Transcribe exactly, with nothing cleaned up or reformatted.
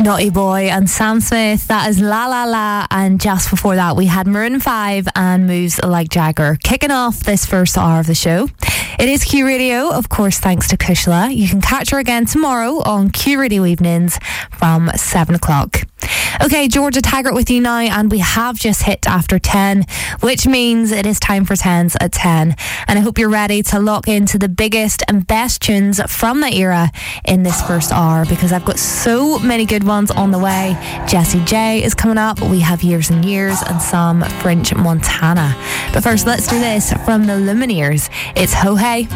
Naughty Boy and Sam Smith. That is La La La. And just before that, we had Maroon five and Moves Like Jagger kicking off this first hour of the show. It is Q Radio, of course, thanks to Kushla. You can catch her again tomorrow on Q Radio Evenings from seven o'clock. Okay, Georgia Taggart with you now, and we have just hit after ten, which means it is time for tens at ten. And I hope you're ready to lock into the biggest and best tunes from that era in this first hour, because I've got so many good ones on the way. Jessie J is coming up. We have Years and Years and some French Montana. But first, let's do this from the Lumineers. It's Ho Hey.